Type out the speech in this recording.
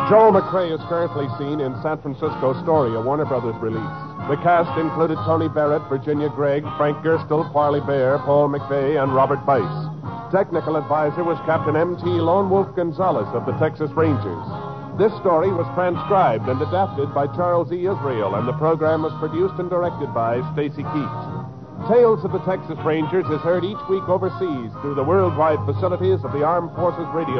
Joel McCrea is currently seen in San Francisco Story, a Warner Brothers release. The cast included Tony Barrett, Virginia Gregg, Frank Gerstle, Parley Bear, Paul McVeigh, and Robert Bice. Technical advisor was Captain M.T. Lone Wolf Gonzalez of the Texas Rangers. This story was transcribed and adapted by Charles E. Israel, and the program was produced and directed by Stacy Keach. Tales of the Texas Rangers is heard each week overseas through the worldwide facilities of the Armed Forces Radio